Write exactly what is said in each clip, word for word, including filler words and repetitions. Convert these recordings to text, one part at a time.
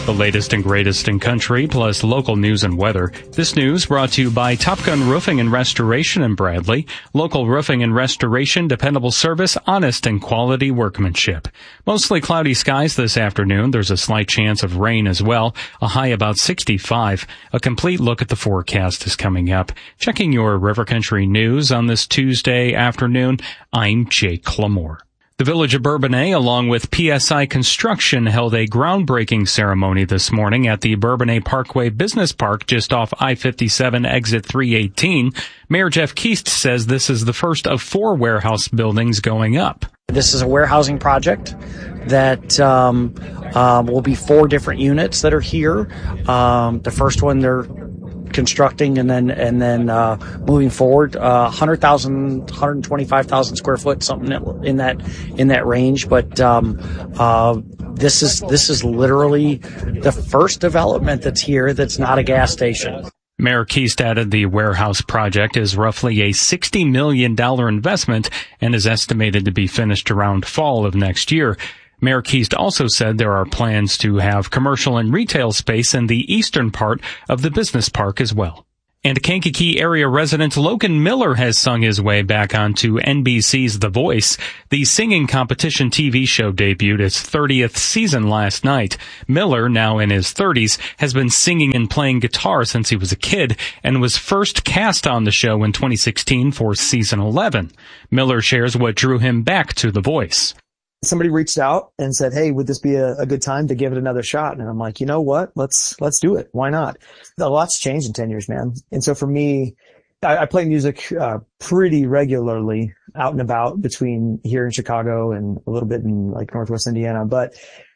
The latest and greatest in country, plus local news and weather. This news brought to you by Top Gun Roofing and Restoration in Bradley. Local roofing and restoration, dependable service, honest and quality workmanship. Mostly cloudy skies this afternoon. There's a slight chance of rain as well. A high about sixty-five. A complete look at the forecast is coming up. Checking your River Country news on this Tuesday afternoon, I'm Jake Clamore. The Village of Bourbonnais, along with P S I Construction, held a groundbreaking ceremony this morning at the Bourbonnais Parkway Business Park just off I fifty-seven exit three eighteen. Mayor Jeff Keast says this is the first of four warehouse buildings going up. This is a warehousing project that um, um, will be four different units that are here. Um, the first one they're constructing and then and then uh, moving forward, uh, one hundred thousand, one hundred twenty-five thousand square foot, something in that in that range. But um, uh, this is this is literally the first development that's here that's not a gas station. Mayor Keast added the warehouse project is roughly a sixty million dollars investment and is estimated to be finished around fall of next year. Mayor Keast also said there are plans to have commercial and retail space in the eastern part of the business park as well. And Kankakee area resident Logan Miller has sung his way back onto N B C's The Voice. The singing competition T V show debuted its thirtieth season last night. Miller, now in his thirties, has been singing and playing guitar since he was a kid and was first cast on the show in twenty sixteen for season eleven. Miller shares what drew him back to The Voice. Somebody reached out and said, hey, would this be a, a good time to give it another shot? And I'm like, you know what? Let's, let's do it. Why not? A lot's changed in ten years, man. And so for me, I, I play music, uh, pretty regularly out and about between here in Chicago and a little bit in like Northwest Indiana. But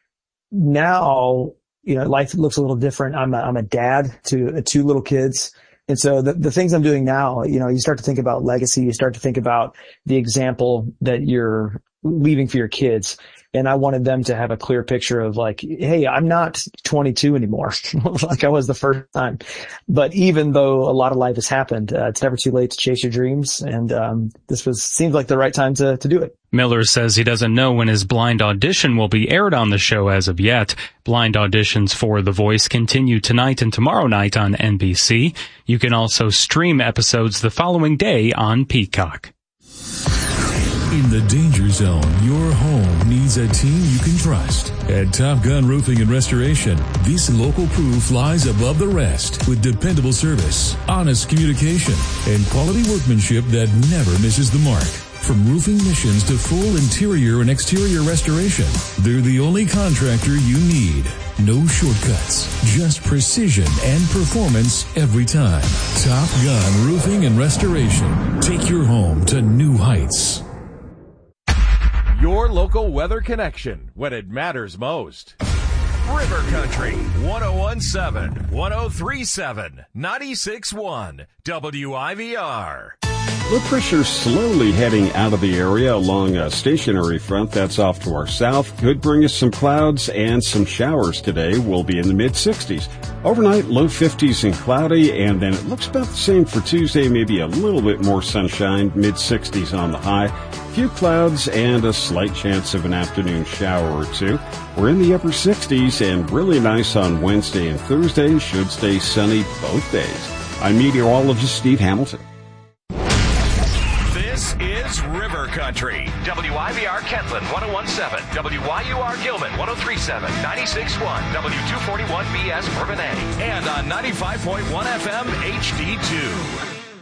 now, you know, life looks a little different. I'm a, I'm a dad to uh, two little kids. And so the, the things I'm doing now, you know, you start to think about legacy. You start to think about the example that you're leaving for your kids. And I wanted them to have a clear picture of like, hey, I'm not twenty-two anymore like I was the first time. But even though a lot of life has happened, uh, it's never too late to chase your dreams. And um, this was seemed like the right time to, to do it. Miller says he doesn't know when his blind audition will be aired on the show as of yet. Blind auditions for The Voice continue tonight and tomorrow night on N B C. You can also stream episodes the following day on Peacock. In the danger zone, your home needs a team you can trust. At Top Gun Roofing and Restoration, this local crew flies above the rest with dependable service, honest communication, and quality workmanship that never misses the mark. From roofing missions to full interior and exterior restoration, they're the only contractor you need. No shortcuts, just precision and performance every time. Top Gun Roofing and Restoration. Take your home to new heights. Your local weather connection when it matters most. River Country, one oh one point seven, one oh three point seven, ninety-six point one, W I V R. Low pressure slowly heading out of the area along a stationary front that's off to our south. Could bring us some clouds and some showers today. We'll be in the mid sixties. Overnight, low fifties and cloudy, and then it looks about the same for Tuesday, maybe a little bit more sunshine, mid sixties on the high. Few clouds and a slight chance of an afternoon shower or two. We're in the upper sixties and really nice on Wednesday and Thursday. Should stay sunny both days. I'm meteorologist Steve Hamilton. This is River Country. W I V R Kentland one oh one point seven, W Y U R Gilman one oh three point seven, ninety-six point one, W two forty-one B S Bourbonnais, and on ninety-five point one F M H D two.